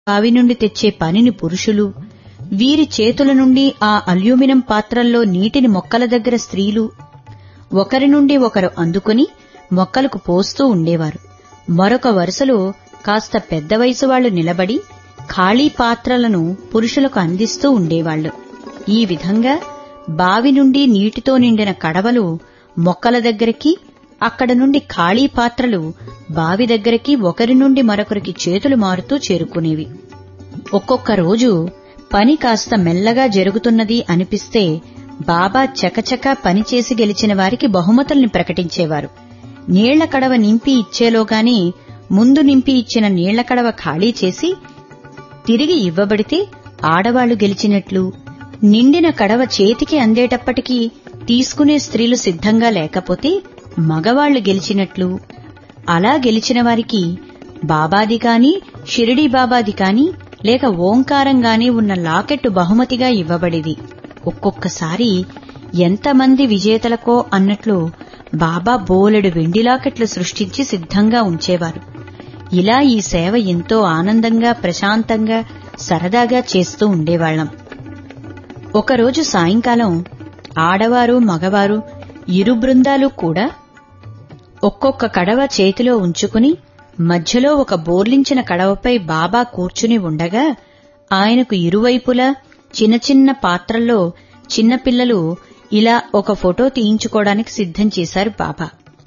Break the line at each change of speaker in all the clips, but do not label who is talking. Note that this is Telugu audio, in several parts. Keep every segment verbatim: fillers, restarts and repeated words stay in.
బావి నుండి తెచ్చే పనిని పురుషులు, వీరి చేతుల నుండి ఆ అల్యూమినియం పాత్రల్లో నీటిని మొక్కల దగ్గర స్త్రీలు ఒకరి నుండి ఒకరు అందుకుని మొక్కలకు పోస్తూ ఉండేవారు. మరొక వరుసలో కాస్త పెద్ద వయసు వాళ్లు నిలబడి ఖాళీ పాత్రలను పురుషులకు అందిస్తూ ఉండేవాళ్లు. ఈ విధంగా బావి నుండి నీటితో నిండిన కడవలు మొక్కల దగ్గరికి, అక్కడ నుండి ఖాళీ పాత్రలు బావి దగ్గరికి ఒకరి నుండి మరొకరికి చేతులు మారుతూ చేరుకునేవి. ఒక్కొక్క రోజు పని కాస్త మెల్లగా జరుగుతున్నది అనిపిస్తే బాబా చకచకా పనిచేసి గెలిచిన వారికి బహుమతుల్ని ప్రకటించేవారు. నీళ్ల కడవ నింపి ఇచ్చేలోగానే ముందు నింపి ఇచ్చిన నీళ్ల కడవ ఖాళీ చేసి తిరిగి ఇవ్వబడితే ఆడవాళ్లు గెలిచినట్లు, నిండిన కడవ చేతికి అందేటప్పటికీ తీసుకునే స్త్రీలు సిద్ధంగా లేకపోతే మగవాళ్లు గెలిచినట్లు. అలా గెలిచిన వారికి బాబాది కాని, షిరిడీ బాబాది కాని లేక ఓంకారంగానే ఉన్న లాకెట్టు బహుమతిగా ఇవ్వబడేది. ఒక్కొక్కసారి ఎంతమంది విజేతలకో అన్నట్లు బాబా బోలెడు వెండి లాకెట్లు సృష్టించి సిద్ధంగా ఉంచేవారు. ఇలా ఈ సేవ ఎంతో ఆనందంగా, ప్రశాంతంగా, సరదాగా చేస్తూ ఉండేవాళ్లం. ఒకరోజు సాయంకాలం ఆడవారు మగవారు ఇరు బృందాలు కూడా ఒక్కొక్క కడవ చేతిలో ఉంచుకుని మధ్యలో ఒక బోర్లించిన కడవపై బాబా కూర్చుని ఉండగా ఆయనకు ఇరువైపులా చిన్న చిన్న పాత్రల్లో చిన్నపిల్లలు ఇలా ఒక ఫోటో తీయించుకోవడానికి సిద్ధం చేశారు బాబా.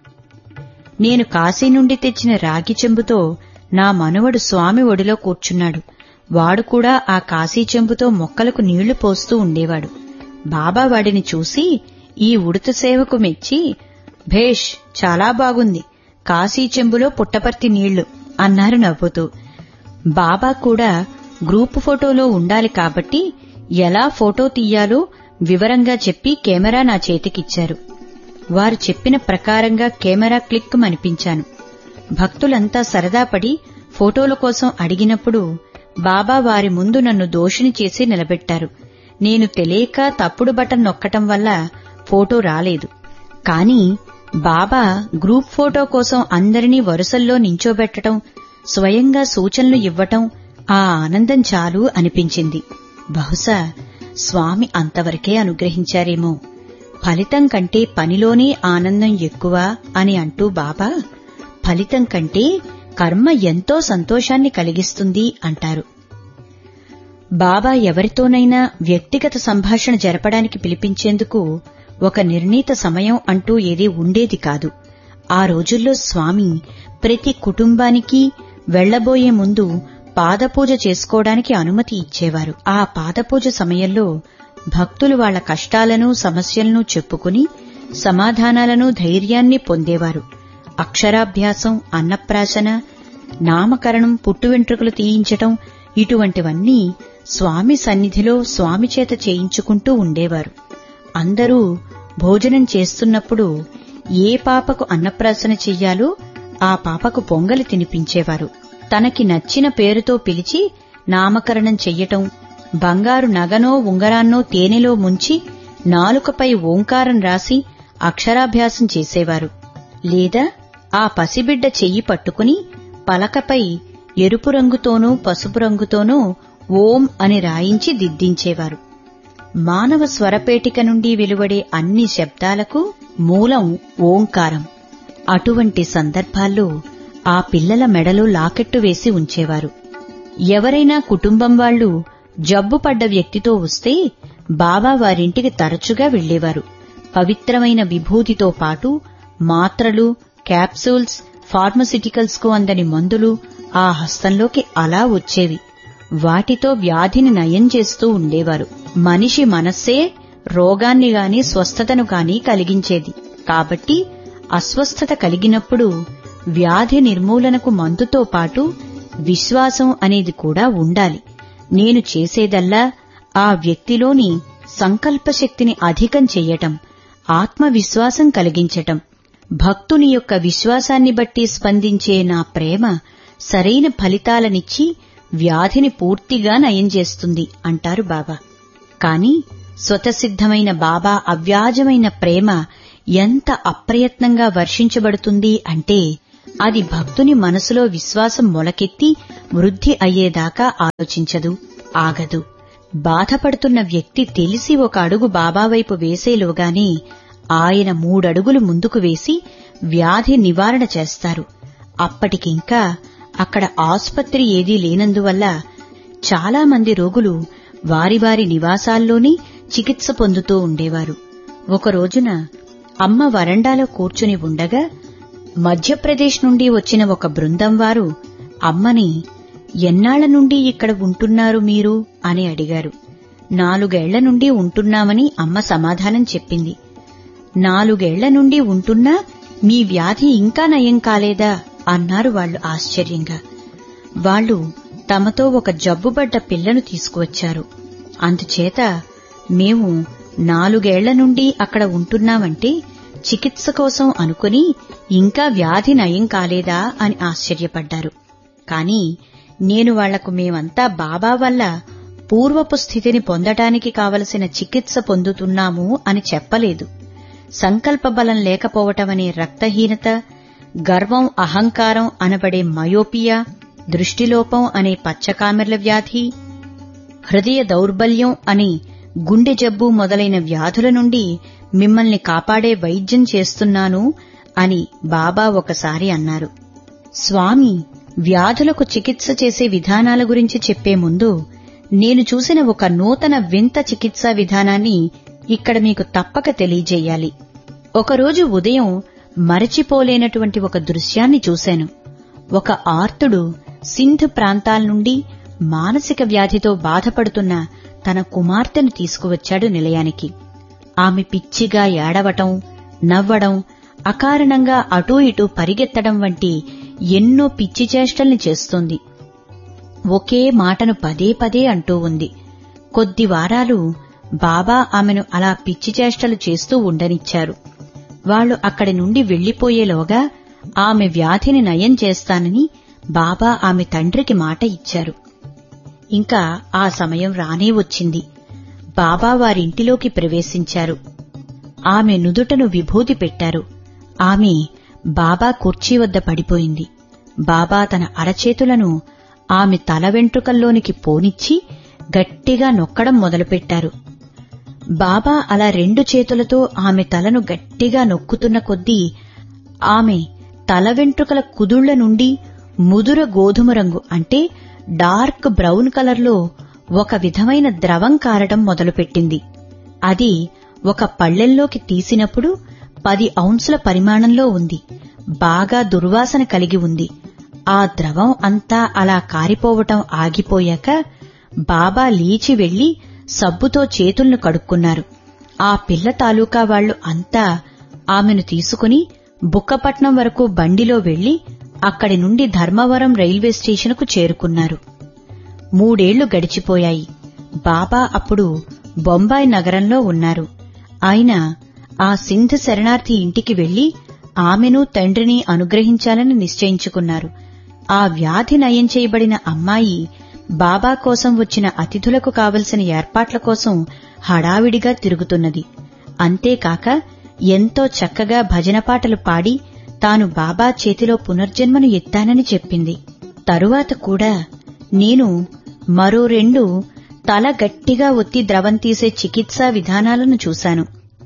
నేను కాశీ నుండి తెచ్చిన రాగి చెంబుతో నా మనవడు స్వామి ఒడిలో కూర్చున్నాడు. వాడు కూడా ఆ కాశీ చెంబుతో మొక్కలకు నీళ్లు పోస్తూ ఉండేవాడు. బాబా వాడిని చూసి ఈ ఉడత సేవకు మెచ్చి, భేష్, చాలా బాగుంది, కాశీ చెంబులో పుట్టపర్తి నీళ్లు అన్నారు నవ్వుతూ. బాబా కూడా గ్రూపు ఫోటోలో ఉండాలి కాబట్టి ఎలా ఫోటో తీయాలో వివరంగా చెప్పి కెమెరా నా చేతికిచ్చారు. వారు చెప్పిన ప్రకారంగా కెమెరా క్లిక్ మనిపించాను. భక్తులంతా సరదాపడి ఫోటోల కోసం అడిగినప్పుడు బాబా వారి ముందు నన్ను దోషిని చేసి నిలబెట్టారు. నేను తెలియక తప్పుడు బటన్ నొక్కటం వల్ల ఫోటో రాలేదు. కాని బాబా గ్రూప్ ఫోటో కోసం అందరినీ వరుసల్లో నించోబెట్టడం, స్వయంగా సూచనలు ఇవ్వటం, ఆ ఆనందం చాలు అనిపించింది. బహుశా స్వామి అంతవరకే అనుగ్రహించారేమో. ఫలితం కంటే పనిలోనే ఆనందం ఎక్కువ అని అంటూ బాబా ఫలితం కంటే కర్మ ఎంతో సంతోషాన్ని కలిగిస్తుంది అంటారు. బాబా ఎవరితోనైనా వ్యక్తిగత సంభాషణ జరపడానికి పిలిపించేందుకు ఒక నిర్ణీత సమయం అంటూ ఏదీ ఉండేది కాదు. ఆ రోజుల్లో స్వామి ప్రతి కుటుంబానికి వెళ్లబోయే ముందు పాదపూజ చేసుకోవడానికి అనుమతి ఇచ్చేవారు. ఆ పాదపూజ సమయంలో భక్తులు వాళ్ల కష్టాలను సమస్యలను చెప్పుకుని సమాధానాలను ధైర్యాన్ని పొందేవారు. అక్షరాభ్యాసం, అన్నప్రాసన, నామకరణం, పుట్టు వెంట్రుకలు తీయించటం ఇటువంటివన్నీ స్వామి సన్నిధిలో స్వామి చేత చేయించుకుంటూ ఉండేవారు. అందరూ భోజనం చేస్తున్నప్పుడు ఏ పాపకు అన్నప్రాసన చెయ్యాలో ఆ పాపకు పొంగలి తినిపించేవారు. తనకి నచ్చిన పేరుతో పిలిచి నామకరణం చెయ్యటం, బంగారు నగనో ఉంగరాన్నో తేనెలో ముంచి నాలుకపై ఓంకారం రాసి అక్షరాభ్యాసం చేసేవారు. లేదా ఆ పసిబిడ్డ చెయ్యి పట్టుకుని పలకపై ఎరుపు రంగుతోనూ పసుపు రంగుతోనూ ఓం అని రాయించి దిద్దించేవారు. మానవ స్వరపేటిక నుండి వెలువడే అన్ని శబ్దాలకు మూలం ఓంకారం. అటువంటి సందర్భాల్లో ఆ పిల్లల మెడలో లాకెట్టు వేసి ఉంచేవారు. ఎవరైనా కుటుంబం వాళ్లు జబ్బుపడ్డ వ్యక్తితో వస్తే బాబా వారింటికి తరచుగా వెళ్లేవారు. పవిత్రమైన విభూతితో పాటు మాత్రలు, క్యాప్సూల్స్, ఫార్మసిటికల్స్ కు అందని మందులు ఆ హస్తంలోకి అలా వచ్చేవి. వాటితో వ్యాధిని నయం చేస్తూ ఉండేవారు. మనిషి మనస్సే రోగాన్ని గాని స్వస్థతను గాని కలిగించేది. కాబట్టి అస్వస్థత కలిగినప్పుడు వ్యాధి నిర్మూలనకు మందుతో పాటు విశ్వాసం అనేది కూడా ఉండాలి. నేను చేసేదల్లా ఆ వ్యక్తిలోని సంకల్పశక్తిని అధికం చెయ్యటం, ఆత్మవిశ్వాసం కలిగించటం. భక్తుని యొక్క విశ్వాసాన్ని బట్టి స్పందించే నా ప్రేమ సరైన ఫలితాలనిచ్చి వ్యాధిని పూర్తిగా నయం చేస్తుంది అంటారు బాబా. కాని స్వతసిద్ధమైన బాబా అవ్యాజమైన ప్రేమ ఎంత అప్రయత్నంగా వర్షించబడుతుంది అంటే అది భక్తుని మనసులో విశ్వాసం మొలకెత్తి వృద్ధి అయ్యేదాకా ఆలోచించదు, ఆగదు. బాధపడుతున్న వ్యక్తి తెలిసి ఒక అడుగు బాబా వైపు వేసేలోగానే ఆయన మూడడుగులు ముందుకు వేసి వ్యాధి నివారణ చేస్తారు. అప్పటికింకా అక్కడ ఆసుపత్రి ఏదీ లేనందువల్ల చాలామంది రోగులు వారి వారి నివాసాల్లోనే చికిత్స పొందుతూ ఉండేవారు. ఒక రోజున అమ్మ వరండాలో కూర్చుని ఉండగా మధ్యప్రదేశ్ నుండి వచ్చిన ఒక బృందం వారు అమ్మని, ఎన్నాళ్ల నుండి ఇక్కడ ఉంటున్నారు మీరు అని అడిగారు. నాలుగేళ్ల నుండి ఉంటున్నామని అమ్మ సమాధానం చెప్పింది. నాలుగేళ్ల నుండి ఉంటున్నా మీ వ్యాధి ఇంకా నయం కాలేదా అన్నారు వాళ్లు ఆశ్చర్యంగా. వాళ్లు తమతో ఒక జబ్బుపడ్డ పిల్లను తీసుకువచ్చారు. అందుచేత మేము నాలుగేళ్ల నుండి అక్కడ ఉంటున్నామంటే చికిత్స కోసం అనుకుని ఇంకా వ్యాధి నయం కాలేదా అని ఆశ్చర్యపడ్డారు. కాని నేను వాళ్లకు మేమంతా బాబా వల్ల పూర్వపు స్థితిని పొందటానికి కావలసిన చికిత్స పొందుతున్నాము అని చెప్పలేదు. సంకల్ప బలం లేకపోవటమనే రక్తహీనత, గర్వం అహంకారం అనబడే మయోపియా, దృష్టిలోపం అనే పచ్చకామెర్ల వ్యాధి, హృదయ దౌర్బల్యం అనే గుండె జబ్బు మొదలైన వ్యాధుల నుండి మిమ్మల్ని కాపాడే వైద్యం చేస్తున్నాను అని బాబా ఒకసారి అన్నారు. స్వామి వ్యాధులకు చికిత్స చేసే విధానాల గురించి చెప్పే ముందు నేను చూసిన ఒక నూతన వింత చికిత్సా విధానాన్ని ఇక్కడ మీకు తప్పక తెలియజేయాలి. ఒకరోజు ఉదయం మరచిపోలేనటువంటి ఒక దృశ్యాన్ని చూశాను. ఒక ఆర్తుడు సింధ్ ప్రాంతాల నుండి మానసిక వ్యాధితో బాధపడుతున్న తన కుమార్తెను తీసుకువచ్చాడు నిలయానికి. ఆమె పిచ్చిగా ఏడవటం, నవ్వడం, అకారణంగా అటూ ఇటూ పరిగెత్తడం వంటి ఎన్నో పిచ్చి చేష్టల్ని చేస్తోంది. ఒకే మాటను పదే పదే అంటూ ఉంది. కొద్ది వారాలు బాబా ఆమెను అలా పిచ్చి చేష్టలు చేస్తూ ఉండనిచ్చారు. వాళ్లు అక్కడి నుండి వెళ్లిపోయేలోగా ఆమె వ్యాధిని నయం చేస్తానని బాబా ఆమె తండ్రికి మాట ఇచ్చారు. ఇంకా ఆ సమయం రానే వచ్చింది. బాబా వారింటిలోకి ప్రవేశించారు. ఆమె నుదుటను విభూతి పెట్టారు. ఆమె బాబా కుర్చీ వద్ద పడిపోయింది. బాబా తన అరచేతులను ఆమె తల వెంట్రుకల్లోనికి పోనిచ్చి గట్టిగా నొక్కడం మొదలుపెట్టారు. బాబా అలా రెండు చేతులతో ఆమె తలను గట్టిగా నొక్కుతున్న కొద్దీ ఆమె తల వెంట్రుకల కుదుళ్ల నుండి ముదుర గోధుమ రంగు అంటే డార్క్ బ్రౌన్ కలర్లో ఒక విధమైన ద్రవం కారడం మొదలుపెట్టింది. అది ఒక పళ్లెంలోకి తీసినప్పుడు పది ఔన్సుల పరిమాణంలో ఉంది. బాగా దుర్వాసన కలిగి ఉంది. ఆ ద్రవం అంతా అలా కారిపోవటం ఆగిపోయాక బాబా లేచి వెళ్లి సబ్బుతో చేతులను కడుక్కున్నారు. ఆ పిల్ల తాలూకా వాళ్లు అంతా ఆమెను తీసుకుని బుక్కపట్నం వరకు బండిలో వెళ్లి అక్కడి నుండి ధర్మవరం రైల్వే స్టేషన్కు చేరుకున్నారు. మూడేళ్లు గడిచిపోయాయి. బాబా అప్పుడు బొంబాయి నగరంలో ఉన్నారు. ఆయన ఆ సింధ్ శరణార్థి ఇంటికి వెళ్లి ఆమెను తండ్రిని అనుగ్రహించాలని నిశ్చయించుకున్నారు. ఆ వ్యాధి నయం చేయబడిన అమ్మాయి బాబా కోసం వచ్చిన అతిథులకు కావలసిన ఏర్పాట్ల కోసం హడావిడిగా తిరుగుతున్నది. అంతేకాక ఎంతో చక్కగా భజన పాటలు పాడి తాను బాబా చేతిలో పునర్జన్మను ఎత్తానని చెప్పింది. తరువాత కూడా నేను మరో రెండు తల గట్టిగా ఒత్తి ద్రవం తీసే చికిత్సా విధానాలను చూశాను.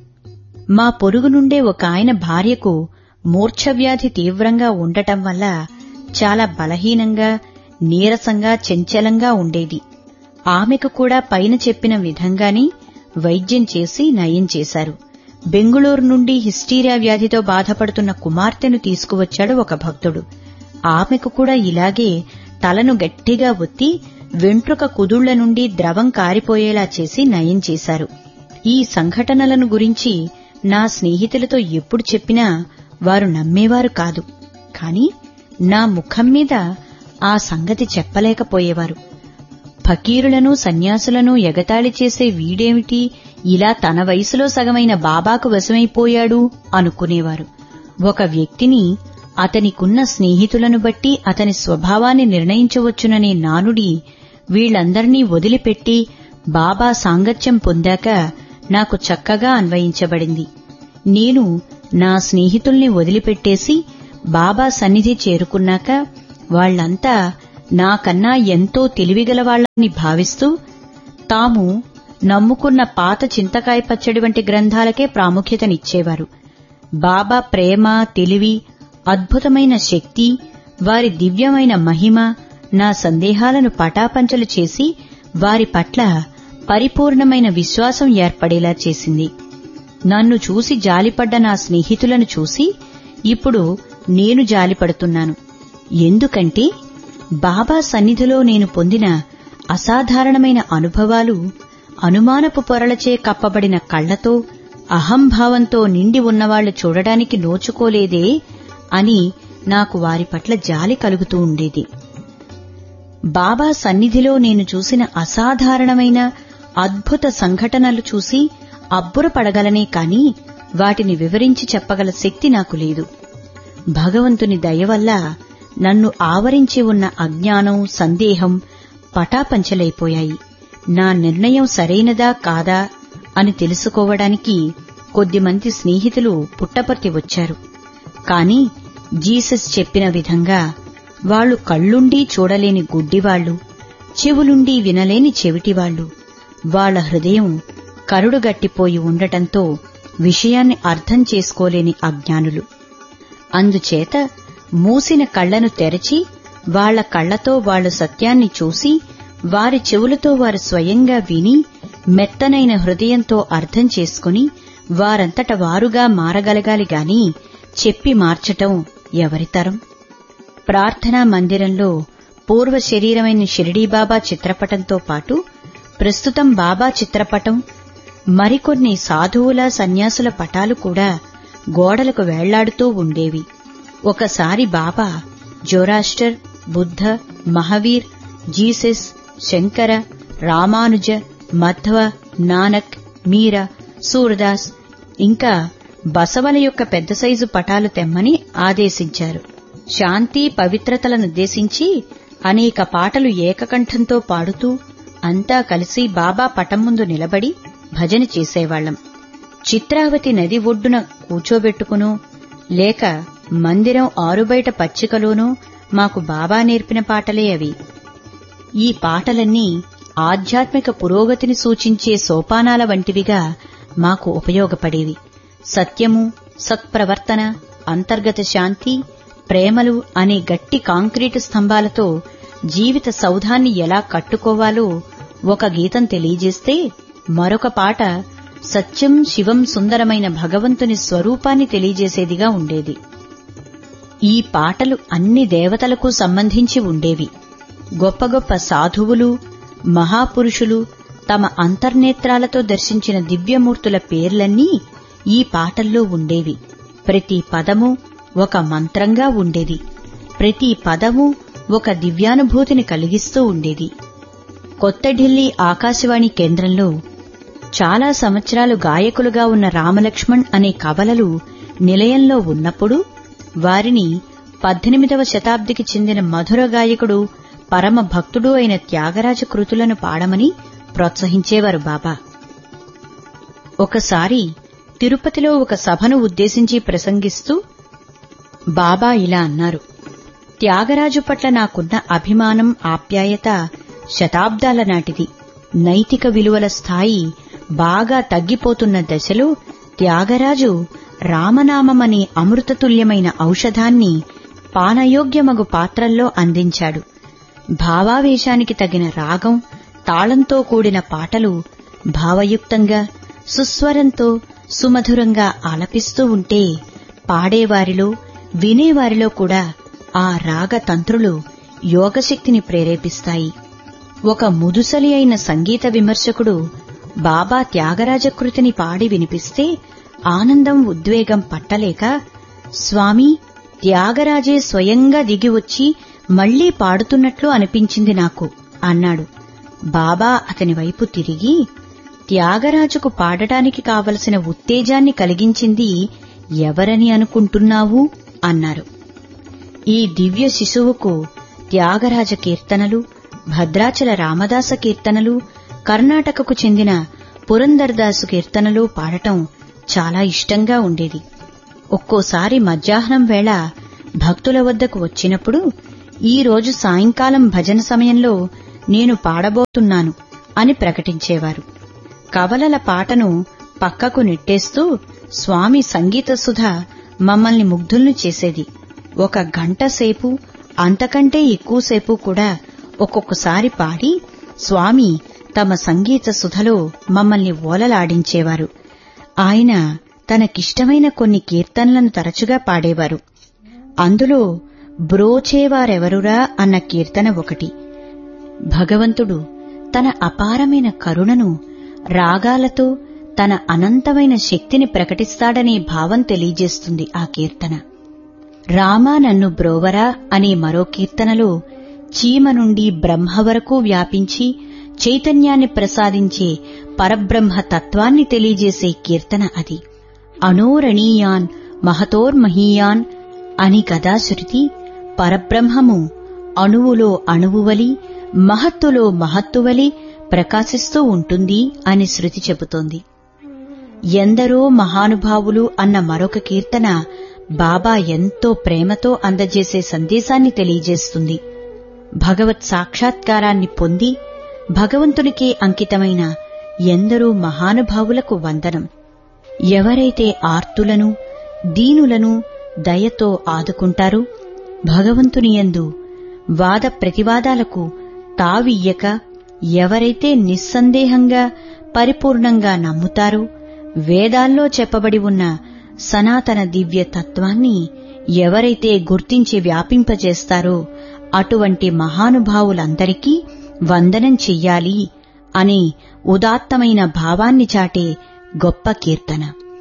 మా పొరుగు నుండే ఒక ఆయన భార్యకు మూర్ఛవ్యాధి తీవ్రంగా ఉండటం వల్ల చాలా బలహీనంగా, నీరసంగా, చంచలంగా ఉండేది. ఆమెకు కూడా పైన చెప్పిన విధంగానే వైద్యం చేసి నయం చేశారు. బెంగుళూరు నుండి హిస్టీరియా వ్యాధితో బాధపడుతున్న కుమార్తెను తీసుకువచ్చాడు ఒక భక్తుడు. ఆమెకు కూడా ఇలాగే తలను గట్టిగా ఒత్తి వెంట్రుక కుదుళ్ల నుండి ద్రవం కారిపోయేలా చేసి నయం చేశారు. ఈ సంఘటనలను గురించి నా స్నేహితులతో ఎప్పుడు చెప్పినా వారు నమ్మేవారు కాదు. కాని నా ముఖం మీద ఆ సంగతి చెప్పలేకపోయేవారు. ఫకీరులను సన్యాసులను ఎగతాళి చేసే వీడేమిటి ఇలా తన వయసులో సగమైన బాబాకు వశమైపోయాడు అనుకునేవారు. ఒక వ్యక్తిని అతనికున్న స్నేహితులను బట్టి అతని స్వభావాన్ని నిర్ణయించవచ్చుననే నానుడి వీళ్లందర్నీ వదిలిపెట్టి బాబా సాంగత్యం పొందాక నాకు చక్కగా అన్వయించబడింది. నేను నా స్నేహితుల్ని వదిలిపెట్టేసి బాబా సన్నిధి చేరుకున్నాక వాళ్లంతా నాకన్నా ఎంతో తెలివిగలవాళ్లని భావిస్తూ తాము నమ్ముకున్న పాత చింతకాయ పచ్చడి వంటి గ్రంథాలకే ప్రాముఖ్యతనిచ్చేవారు. బాబా ప్రేమ, తెలివి, అద్భుతమైన శక్తి, వారి దివ్యమైన మహిమ నా సందేహాలను పటాపంచలు చేసి వారి పట్ల పరిపూర్ణమైన విశ్వాసం ఏర్పడేలా చేసింది. నన్ను చూసి జాలిపడ్డ నా స్నేహితులను చూసి ఇప్పుడు నేను జాలిపడుతున్నాను. ఎందుకంటే బాబా సన్నిధిలో నేను పొందిన అసాధారణమైన అనుభవాలు అనుమానపు పొరలచే కప్పబడిన కళ్లతో, అహంభావంతో నిండి ఉన్నవాళ్లు చూడడానికి నోచుకోలేదే అని నాకు వారి పట్ల జాలి కలుగుతూ ఉండేది. బాబా సన్నిధిలో నేను చూసిన అసాధారణమైన అద్భుత సంఘటనలు చూసి అబ్బురపడగలనే కాని వాటిని వివరించి చెప్పగల శక్తి నాకు లేదు. భగవంతుని దయవల్ల నన్ను ఆవరించి ఉన్న అజ్ఞానం, సందేహం పటాపంచలైపోయాయి. నా నిర్ణయం సరైనదా కాదా అని తెలుసుకోవడానికి కొద్దిమంది స్నేహితులు పుట్టపర్తి వచ్చారు. కాని జీసస్ చెప్పిన విధంగా వాళ్లు కళ్లుండి చూడలేని గుడ్డివాళ్లు, చెవులుండి వినలేని చెవిటివాళ్లు, వాళ్ల హృదయం కరుడుగట్టిపోయి ఉండటంతో విషయాన్ని అర్థం చేసుకోలేని అజ్ఞానులు. అందుచేత మూసిన కళ్లను తెరచి వాళ్ల కళ్లతో వాళ్లు సత్యాన్ని చూసి, వారి చెవులతో వారు స్వయంగా విని, మెత్తనైన హృదయంతో అర్థం చేసుకుని వారంతట వారుగా మారగలగాలి గాని చెప్పి మార్చటం ఎవరితరం? ప్రార్థనా మందిరంలో పూర్వ శరీరమైన షిరిడీబాబా చిత్రపటంతో పాటు ప్రస్తుతం బాబా చిత్రపటం, మరికొన్ని సాధువుల, సన్యాసుల పటాలు కూడా గోడలకు వేళ్లాడుతూ ఉండేవి. ఒకసారి బాబా జోరాస్టర్, బుద్ధ, మహావీర్, జీసస్, శంకర, రామానుజ, మధ్వ, నానక్, మీరా, సూరదాస్ ఇంకా బసవల యొక్క పెద్ద సైజు పటాలు తెమ్మని ఆదేశించారు. శాంతి, పవిత్రతలనుద్దేశించి అనేక పాటలు ఏకకంఠంతో పాడుతూ అంతా కలిసి బాబా పటం ముందు నిలబడి భజన చేసేవాళ్లం. చిత్రావతి నది ఒడ్డున కూచోబెట్టుకునో లేక మందిరం ఆరుబయట పచ్చికలోనూ మాకు బాబా నేర్పిన పాటలే అవి. ఈ పాటలన్నీ ఆధ్యాత్మిక పురోగతిని సూచించే సోపానాల వంటివిగా మాకు ఉపయోగపడేవి. సత్యము, సత్ప్రవర్తన, అంతర్గత శాంతి, ప్రేమలు అనే గట్టి కాంక్రీటు స్తంభాలతో జీవిత సౌధాన్ని ఎలా కట్టుకోవాలో ఒక గీతం తెలియజేస్తే, మరొక పాట సత్యం, శివం, సుందరమైన భగవంతుని స్వరూపాన్ని తెలియజేసేదిగా ఉండేది. ఈ పాటలు అన్ని దేవతలకు సంబంధించి ఉండేవి. గొప్ప గొప్ప సాధువులు, మహాపురుషులు తమ అంతర్నేత్రాలతో దర్శించిన దివ్యమూర్తుల పేర్లన్నీ ఈ పాటల్లో ఉండేవి. ప్రతి పదము ఒక మంత్రంగా ఉండేది. ప్రతి పదము ఒక దివ్యానుభూతిని కలిగిస్తూ ఉండేది. కొత్త ఢిల్లీ ఆకాశవాణి కేంద్రంలో చాలా సంవత్సరాలు గాయకులుగా ఉన్న రామలక్ష్మణ్ అనే కవలలు నిలయంలో ఉన్నప్పుడు వారిని పద్దెనిమిదవ శతాబ్దికి చెందిన మధుర గాయకుడు, పరమ భక్తుడు అయిన త్యాగరాజ కృతులను పాడమని ప్రోత్సహించేవారు బాబా. ఒకసారి తిరుపతిలో ఒక సభను ఉద్దేశించి ప్రసంగిస్తూ బాబా ఇలా అన్నారు: త్యాగరాజు పట్ల నాకున్న అభిమానం, ఆప్యాయత శతాబ్దాల నాటిది. నైతిక విలువల స్థాయి బాగా తగ్గిపోతున్న దశలో త్యాగరాజు రామనామమనే అమృతతుల్యమైన ఔషధాన్ని పానయోగ్యమగు పాత్రల్లో అందించాడు. భావావేశానికి తగిన రాగం, తాళంతో కూడిన పాటలు భావయుక్తంగా, సుస్వరంతో, సుమధురంగా ఆలపిస్తూ ఉంటే పాడేవారిలో, వినేవారిలో కూడా ఆ రాగతంత్రులు యోగశక్తిని ప్రేరేపిస్తాయి. ఒక ముదుసలి అయిన సంగీత విమర్శకుడు బాబా త్యాగరాజకృతిని పాడి వినిపిస్తే ఆనందం, ఉద్వేగం పట్టలేక, స్వామీ, త్యాగరాజే స్వయంగా దిగివచ్చి మళ్లీ పాడుతున్నట్లు అనిపించింది నాకు అన్నాడు. బాబా అతని వైపు తిరిగి, త్యాగరాజుకు పాడటానికి కావలసిన ఉత్తేజాన్ని కలిగించింది ఎవరని అనుకుంటున్నావు అన్నారు. ఈ దివ్య శిశువుకు త్యాగరాజ కీర్తనలు, భద్రాచల రామదాస కీర్తనలు, కర్ణాటకకు చెందిన పురందర్దాసు కీర్తనలు పాడటం చాలా ఇష్టంగా ఉండేది. ఒక్కోసారి మధ్యాహ్నం వేళ భక్తుల వద్దకు వచ్చినప్పుడు ఈ రోజు సాయంకాలం భజన సమయంలో నేను పాడబోతున్నాను అని ప్రకటించేవారు. కవలల పాటను పక్కకు నెట్టేస్తూ స్వామి సంగీత సుధ మమ్మల్ని ముగ్ధుల్ని చేసేది. ఒక గంట సేపు అంతకంటే ఎక్కువసేపు కూడా ఒక్కొక్కసారి పాడి స్వామి తమ సంగీత సుధలో మమ్మల్ని ఓలలాడించేవారు. ఆయన తనకిష్టమైన కొన్ని కీర్తనలను తరచుగా పాడేవారు. అందులో బ్రోచేవారెవరురా అన్న కీర్తన ఒకటి. భగవంతుడు తన అపారమైన కరుణను రాగాలతో తన అనంతమైన శక్తిని ప్రకటిస్తాడనే భావం తెలియజేస్తుంది ఆ కీర్తన. రామా నన్ను బ్రోవరా అనే మరో కీర్తనలో చీమ నుండి బ్రహ్మ వరకు వ్యాపించి చైతన్యాన్ని ప్రసాదించే పరబ్రహ్మ తత్వాన్ని తెలియజేసే కీర్తన అది. అనోరణీయాన్ మహతోర్మహీయాన్ అని గదా శృతి పరబ్రహ్మము అణువులో అణువువలి మహత్తులో మహత్తువలి ప్రకాశిస్తూ ఉంటుంది అని శృతి చెబుతోంది. ఎందరో మహానుభావులు అన్న మరొక కీర్తన బాబా ఎంతో ప్రేమతో అందజేసే సందేశాన్ని తెలియజేస్తుంది. భగవత్ సాక్షాత్కారాన్ని పొంది భగవంతునికే అంకితమైన ఎందరో మహానుభావులకు వందనం. ఎవరైతే ఆర్తులను దీనులను దయతో ఆదుకుంటారో, భగవంతునియందు వాద ప్రతివాదాలకు తావియ్యక ఎవరైతే నిస్సందేహంగా పరిపూర్ణంగా నమ్ముతారో, వేదాల్లో చెప్పబడి ఉన్న సనాతన దివ్య తత్వాన్ని ఎవరైతే గుర్తించి వ్యాపింపజేస్తారో అటువంటి మహానుభావులందరికీ వందనం చెయ్యాలి అనే ఉదాత్తమైన భావాన్ని చాటే గొప్ప కీర్తన.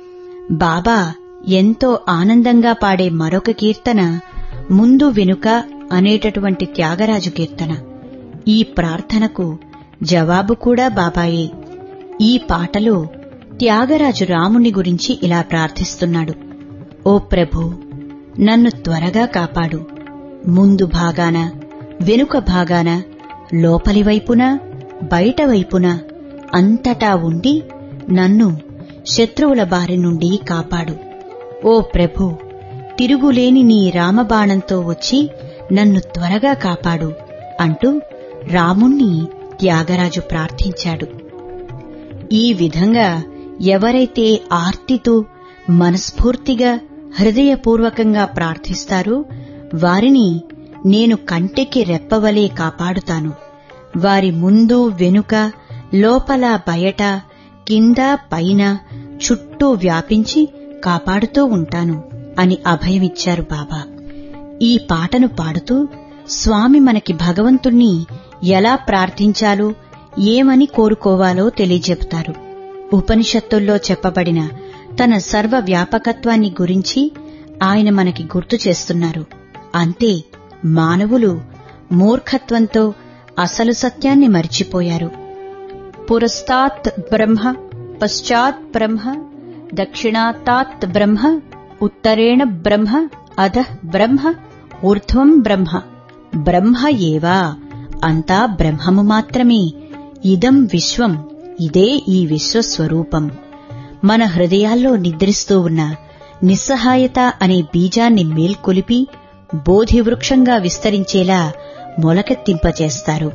బాబా ఎంతో ఆనందంగా పాడే మరొక కీర్తన ముందు వెనుక అనేటటువంటి త్యాగరాజు కీర్తన. ఈ ప్రార్థనకు జవాబు కూడా బాబాయే. ఈ పాటలో త్యాగరాజు రాముని గురించి ఇలా ప్రార్థిస్తున్నాడు. ఓ ప్రభూ, నన్ను త్వరగా కాపాడు. ముందు భాగాన, వెనుక భాగాన, లోపలి వైపున, బయట వైపున అంతటా ఉండి నన్ను శత్రువుల బారి నుండి కాపాడు. ఓ ప్రభూ, తిరుగులేని నీ రామబాణంతో వచ్చి నన్ను త్వరగా కాపాడు అంటూ రాముణ్ణి త్యాగరాజు ప్రార్థించాడు. ఈ విధంగా ఎవరైతే ఆర్తితో మనస్ఫూర్తిగా హృదయపూర్వకంగా ప్రార్థిస్తారో వారిని నేను కంటికి రెప్పవలే కాపాడుతాను. వారి ముందు వెనుక, లోపల బయట, కింద పైన, చుట్టూ వ్యాపించి కాపాడుతూ ఉంటాను అని అభయమిచ్చారు బాబా. ఈ పాటను పాడుతూ స్వామి మనకి భగవంతుణ్ణి ఎలా ప్రార్థించాలో, ఏమని కోరుకోవాలో తెలియజెప్తారు. ఉపనిషత్తుల్లో చెప్పబడిన తన సర్వ వ్యాపకత్వాన్ని గురించి ఆయన మనకి గుర్తు చేస్తున్నారు. అంతే, మానవులు మూర్ఖత్వంతో అసలు సత్యాన్ని మరిచిపోయారు. పురస్తాత్ బ్రహ్మ, పశ్చాత్ బ్రహ్మ, దక్షిణాతాత్ బ్రహ్మ, ఉత్తరేణ బ్రహ్మ, అధః బ్రహ్మ, ఊర్ధ్వం బ్రహ్మ. బ్రహ్మ ఏవా, అంతా బ్రహ్మము మాత్రమే. ఇదం విశ్వం, ఇదే ఈ విశ్వస్వరూపం. మన హృదయాల్లో నిద్రిస్తూ ఉన్న నిస్సహాయత అనే బీజాన్ని మేల్కొలిపి బోధివృక్షంగా విస్తరించేలా మొలకెత్తింపచేస్తారు.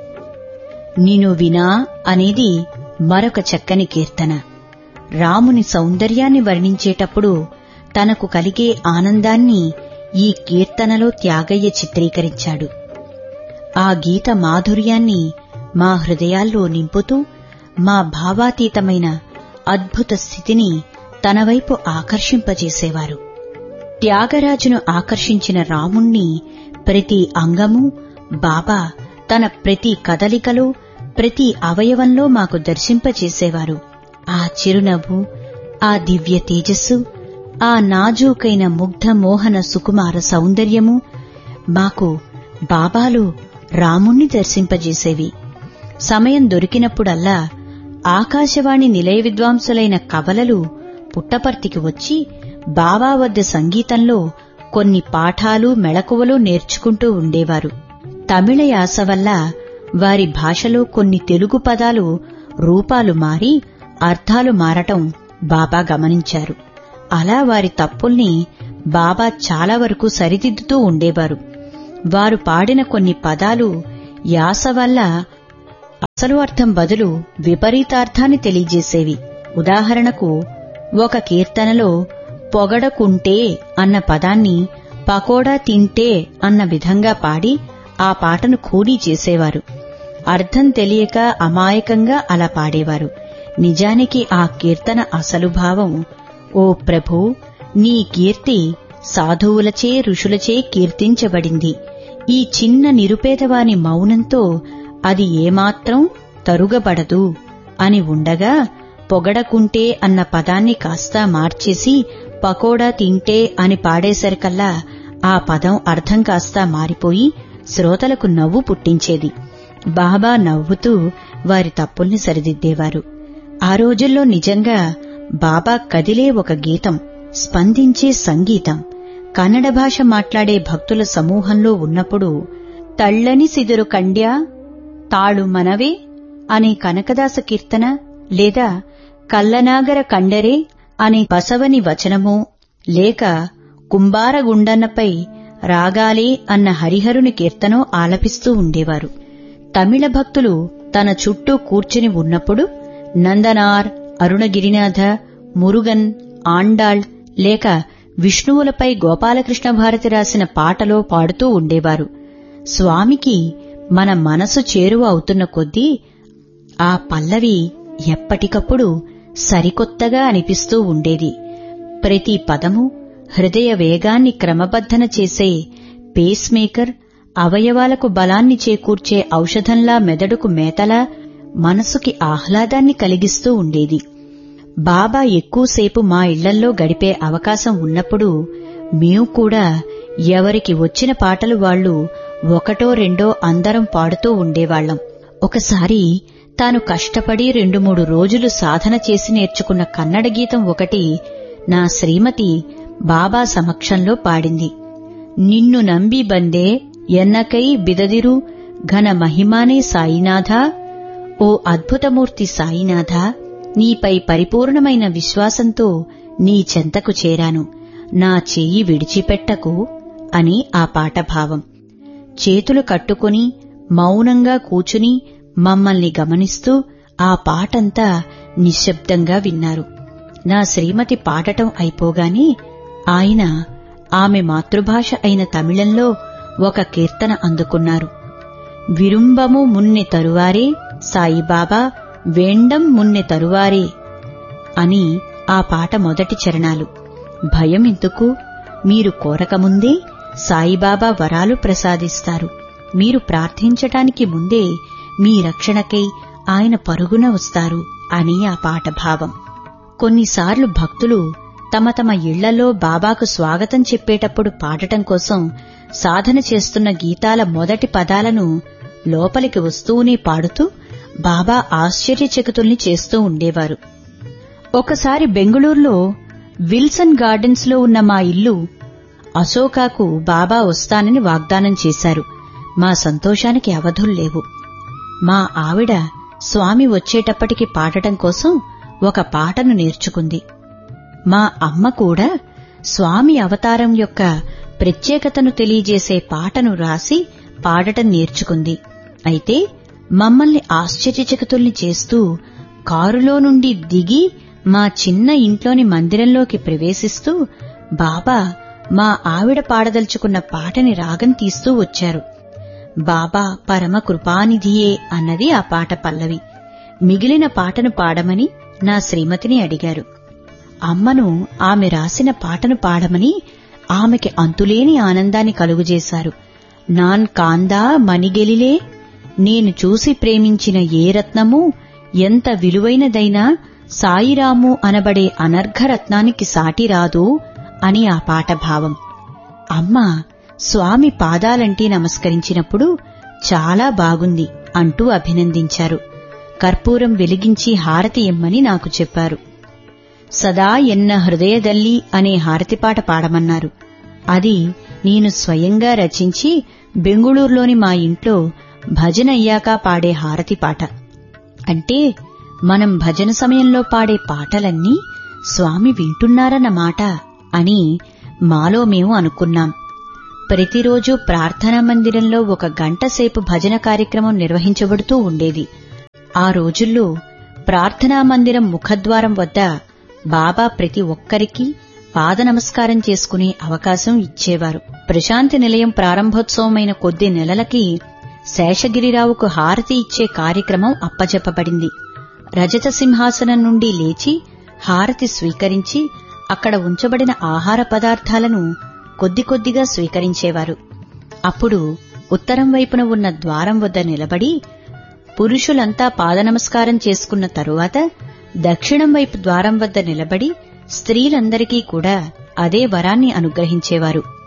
నిను వినా అనేది మరొక చక్కని కీర్తన. రాముని సౌందర్యాన్ని వర్ణించేటప్పుడు తనకు కలిగే ఆనందాన్ని ఈ కీర్తనలో త్యాగయ్య చిత్రీకరించాడు. ఆ గీత మాధుర్యాన్ని మా హృదయాల్లో నింపుతూ మా భావాతీతమైన అద్భుత స్థితిని తనవైపు ఆకర్షింపజేసేవారు. త్యాగరాజును ఆకర్షించిన రాముణ్ణి ప్రతి అంగము బాబా తన ప్రతి కదలికలో, ప్రతి అవయవంలో మాకు దర్శింపచేసేవారు. ఆ చిరునవ్వు, ఆ దివ్య తేజస్సు, ఆ నాజూకైన ముగ్ధ మోహన సుకుమార సౌందర్యము మాకు బాబాలో రాముణ్ణి దర్శింపజేసేవి. సమయం దొరికినప్పుడల్లా ఆకాశవాణి నిలయ విద్వాంసులైన కవలలు పుట్టపర్తికి వచ్చి బాబా వద్ద సంగీతంలో కొన్ని పాఠాలు మెళకువలు నేర్చుకుంటూ ఉండేవారు. తమిళ యాస వల్ల వారి భాషలో కొన్ని తెలుగు పదాలు రూపాలు మారి అర్థాలు మారటం బాబా గమనించారు. అలా వారి తప్పుల్ని బాబా చాలా వరకు సరిదిద్దుతూ ఉండేవారు. వారు పాడిన కొన్ని పదాలు యాస వల్ల అసలు అర్థం బదులు విపరీతార్థాన్ని తెలియజేసేవి. ఉదాహరణకు ఒక కీర్తనలో పొగడకుంటే అన్న పదాన్ని పకోడా తింటే అన్న విధంగా పాడి ఆ పాటను ఖూనీ చేసేవారు. అర్థం తెలియక అమాయకంగా అలా పాడేవారు. నిజానికి ఆ కీర్తన అసలు భావం, ఓ ప్రభూ, నీ కీర్తి సాధువులచే ఋషులచే కీర్తించబడింది. ఈ చిన్న నిరుపేదవాని మౌనంతో అది ఏమాత్రం తరుగబడదు అని ఉండగా, పొగడకుంటే అన్న పదాన్ని కాస్త మార్చేసి పకోడా తింటే అని పాడేసరికల్లా ఆ పదం అర్థం కాస్త మారిపోయి శ్రోతలకు నవ్వు పుట్టించేది. బాబా నవ్వుతూ వారి తప్పుల్ని సరిదిద్దేవారు. ఆ రోజుల్లో నిజంగా బాబా కదిలే ఒక గీతం, స్పందించే సంగీతం. కన్నడ భాష మాట్లాడే భక్తుల సమూహంలో ఉన్నప్పుడు తళ్ళని సిదురు కండ్యా తాళు మనవే అనే కనకదాస కీర్తన లేదా కల్లనాగర కండరే అనే బసవని వచనమో లేక కుంభారగుండన్నపై రాగాలే అన్న హరిహరుని కీర్తనో ఆలపిస్తూ ఉండేవారు. తమిళ భక్తులు తన చుట్టూ కూర్చుని ఉన్నప్పుడు నందనార్, అరుణగిరినాథ, మురుగన్, ఆండాళ్ లేక విష్ణువులపై గోపాలకృష్ణ భారతి రాసిన పాటలో పాడుతూ ఉండేవారు. స్వామికి మన మనసు చేరువ అవుతున్న కొద్దీ ఆ పల్లవి ఎప్పటికప్పుడు సరికొత్తగా అనిపిస్తూ ఉండేది. ప్రతి పదము హృదయ వేగాన్ని క్రమబద్ధన చేసే పేస్ మేకర్, అవయవాలకు బలాన్ని చేకూర్చే ఔషధంలా, మెదడుకు మేతలా, మనసుకి ఆహ్లాదాన్ని కలిగిస్తూ ఉండేది. బాబా ఎక్కువసేపు మా ఇళ్లల్లో గడిపే అవకాశం ఉన్నప్పుడు మేము కూడా ఎవరికి వచ్చిన పాటలు వాళ్లు ఒకటో రెండో అందరం పాడుతూ ఉండేవాళ్లం. ఒకసారి తాను కష్టపడి రెండు మూడు రోజులు సాధన చేసి నేర్చుకున్న కన్నడ గీతం ఒకటి నా శ్రీమతి బాబా సమక్షంలో పాడింది. నిన్ను నంబి బందే ఎన్నకై బిదదిరు ఘన మహిమానే సాయినాథా, ఓ అద్భుతమూర్తి సాయినాథా, నీపై పరిపూర్ణమైన విశ్వాసంతో నీ చెంతకు చేరాను, నా చెయ్యి విడిచిపెట్టకు అని ఆ పాట భావం. చేతులు కట్టుకుని మౌనంగా కూచుని మమ్మల్ని గమనిస్తూ ఆ పాటంతా నిశ్శబ్దంగా విన్నారు. నా శ్రీమతి పాడటం అయిపోగానే ఆయన ఆమె మాతృభాష అయిన తమిళంలో ఒక కీర్తన అందుకున్నారు. విరుంబము మున్నె తరువారే సాయిబాబా వేండం మున్నె తరువారే అని ఆ పాట మొదటి చరణాలు. భయం ఎందుకు? మీరు కోరకముందే సాయిబాబా వరాలు ప్రసాదిస్తారు. మీరు ప్రార్థించటానికి ముందే మీ రక్షణకై ఆయన పరుగున వస్తారు అని ఆ పాట భావం. కొన్నిసార్లు భక్తులు తమ తమ ఇళ్లలో బాబాకు స్వాగతం చెప్పేటప్పుడు పాడటం కోసం సాధన చేస్తున్న గీతాల మొదటి పదాలను లోపలికి వస్తూనే పాడుతూ బాబా ఆశ్చర్యచకితుల్ని చేస్తూ ఉండేవారు. ఒకసారి బెంగుళూరులో విల్సన్ గార్డెన్స్ లో ఉన్న మా ఇల్లు అశోకాకు బాబా వస్తానని వాగ్దానం చేశారు. మా సంతోషానికి అవధుల్లేవు. మా ఆవిడ స్వామి వచ్చేటప్పటికి పాడటం కోసం ఒక పాటను నేర్చుకుంది. మా అమ్మ కూడా స్వామి అవతారం యొక్క ప్రత్యేకతను తెలియజేసే పాటను రాసి పాడటం నేర్చుకుంది. అయితే మమ్మల్ని ఆశ్చర్యచకితుల్ని చేస్తూ కారులో నుండి దిగి మా చిన్న ఇంట్లోని మందిరంలోకి ప్రవేశిస్తూ బాబా మా ఆవిడ పాడదలుచుకున్న పాటని రాగం తీస్తూ వచ్చారు. బాబా పరమ కృపానిధియే అన్నది ఆ పాట పల్లవి. మిగిలిన పాటను పాడమని నా శ్రీమతిని అడిగారు. అమ్మను ఆమె రాసిన పాటను పాడమని ఆమెకి అంతులేని ఆనందాన్ని కలుగజేశారు. నాన్ కాందా మణిగెలిలే, నేను చూసి ప్రేమించిన ఏ రత్నము ఎంత విలువైనదైనా సాయిరాము అనబడే అనర్ఘరత్నానికి సాటిరాదు అని ఆ పాట భావం. అమ్మ స్వామి పాదాలంటి నమస్కరించినప్పుడు చాలా బాగుంది అంటూ అభినందించారు. కర్పూరం వెలిగించి హారతి ఇమ్మని నాకు చెప్పారు. సదా ఎన్న హృదయదల్లి అనే హారతిపాట పాడమన్నారు. అది నేను స్వయంగా రచించి బెంగుళూరులోని మా ఇంట్లో భజన అయ్యాక పాడే హారతిపాట. అంటే మనం భజన సమయంలో పాడే పాటలన్నీ స్వామి వింటున్నారన్నమాట అని మాలో మేము అనుకున్నాం. ప్రతిరోజు ప్రార్థనా మందిరంలో ఒక గంట సేపు భజన కార్యక్రమం నిర్వహించబడుతూ ఉండేది. ఆ రోజుల్లో ప్రార్థనా మందిరం ముఖద్వారం వద్ద బాబా ప్రతి ఒక్కరికీ పాద నమస్కారం చేసుకునే అవకాశం ఇచ్చేవారు. ప్రశాంతి నిలయం ప్రారంభోత్సవమైన కొద్ది నెలలకి శేషగిరిరావుకు హారతి ఇచ్చే కార్యక్రమం అప్పజెప్పబడింది. రజత సింహాసనం నుండి లేచి హారతి స్వీకరించి అక్కడ ఉంచబడిన ఆహార పదార్థాలను కొద్ది కొద్దిగా స్వీకరించేవారు. అప్పుడు ఉత్తరం వైపున ఉన్న ద్వారం వద్ద నిలబడి పురుషులంతా పాదనమస్కారం చేసుకున్న తరువాత దక్షిణం వైపు ద్వారం వద్ద నిలబడి స్త్రీలందరికీ కూడా అదే వరాన్ని అనుగ్రహించేవారు.